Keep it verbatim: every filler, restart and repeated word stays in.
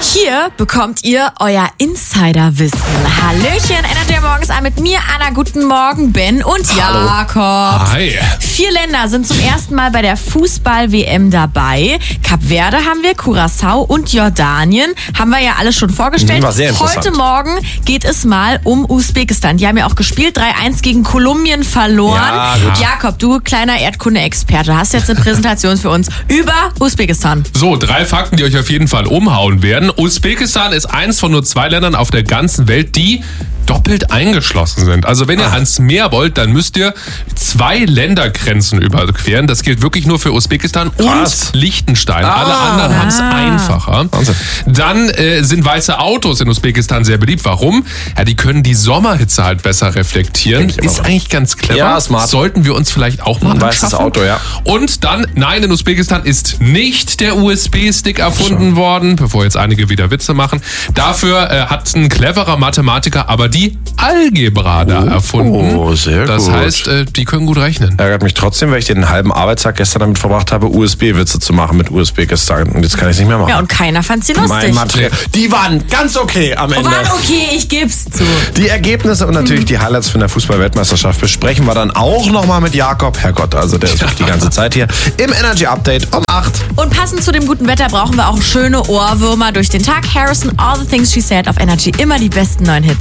Hier bekommt ihr euer Insiderwissen. Hallöchen, ändert ihr morgens an mit mir, Anna. Guten Morgen, Ben und Jakob. Hi. Vier Länder sind zum ersten Mal bei der Fußball-W M dabei. Kap Verde haben wir, Curaçao und Jordanien. Haben wir ja alles schon vorgestellt. War sehr interessant. Heute Morgen geht es mal um Usbekistan. Die haben ja auch gespielt, drei eins gegen Kolumbien verloren. Ja, gut. Jakob, du kleiner Erdkunde-Experte, hast jetzt eine Präsentation für uns über Usbekistan. So, drei Fakten, die euch auf jeden Fall umhauen werden. Usbekistan ist eins von nur zwei Ländern auf der ganzen Welt, die doppelt eingeschlossen sind. Also wenn ihr ans Meer wollt, dann müsst ihr zwei Ländergrenzen überqueren. Das gilt wirklich nur für Usbekistan Krass. und Liechtenstein. Ah. Alle anderen haben es Ah. einfacher. Wahnsinn. Dann äh, sind weiße Autos in Usbekistan sehr beliebt. Warum? Ja, die können die Sommerhitze halt besser reflektieren. Denk ich immer Ist so. eigentlich ganz clever. Ja, smart. Sollten wir uns vielleicht auch mal Ein weißes anschaffen. Auto, ja. Und dann, nein, in Usbekistan ist nicht der U S B-Stick erfunden worden, bevor jetzt einige wieder Witze machen. Dafür äh, hat ein cleverer Mathematiker aber die Algebra da erfunden. Oh, sehr das gut. heißt, äh, die können gut rechnen. Ärgert mich trotzdem, weil ich den halben Arbeitstag gestern damit verbracht habe, U S B-Witze zu machen mit Usbekistan. Und jetzt kann ich es nicht mehr machen. Ja, und keiner fand sie mein lustig. Material. Die waren ganz okay am Ende. War okay, ich geb's zu. Die Ergebnisse und natürlich die Highlights von der Fußball-Weltmeisterschaft besprechen wir dann auch nochmal mit Jakob. Herrgott, also der ist wirklich die ganze Zeit hier im Energy Update um acht. Und passend zu dem guten Wetter brauchen wir auch schöne Ohrwürmer durch den Tag. Harrison, All the Things She Said auf Energy. Immer die besten neuen Hits.